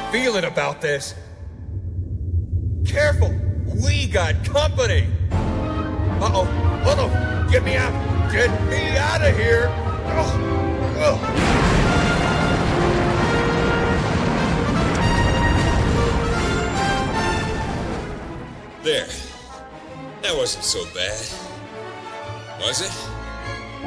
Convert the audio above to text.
feeling about this. Careful! We got company! Uh-oh! Hold on! Get me out! Get me out of here! There. That wasn't so bad. Was it?